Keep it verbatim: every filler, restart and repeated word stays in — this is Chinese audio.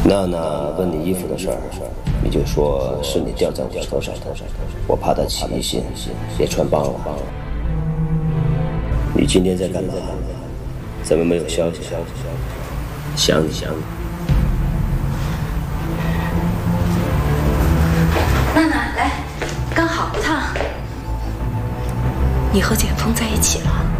娜娜问你衣服的事儿，你就说是你掉在我头上，我怕她起疑心，也穿帮了。你今天在干嘛？怎么没有消息？想你想你。 娜娜，来，刚好一趟。你和简峰在一起了？